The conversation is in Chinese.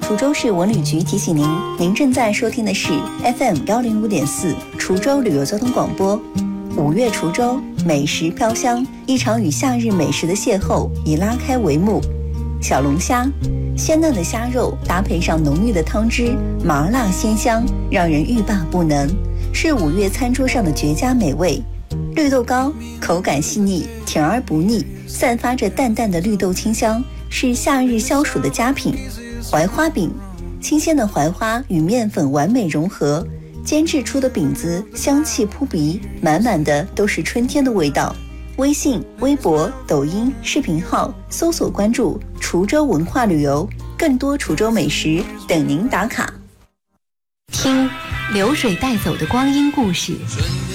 滁州市文旅局提醒您，您正在收听的是 FM105.4 滁州旅游交通广播。5月滁州，美食飘香，一场与夏日美食的邂逅已拉开帷幕。小龙虾，鲜嫩的虾肉搭配上浓郁的汤汁，麻辣鲜香，让人欲罢不能，是5月餐桌上的绝佳美味。绿豆糕，口感细腻，甜而不腻，散发着淡淡的绿豆清香，是夏日消暑的佳品。槐花饼，新鲜的槐花与面粉完美融合，煎制出的饼子香气扑鼻，满满的都是春天的味道。微信、微博、抖音视频号搜索关注滁州文化旅游，更多滁州美食等您打卡。 听流水带走的光阴故事，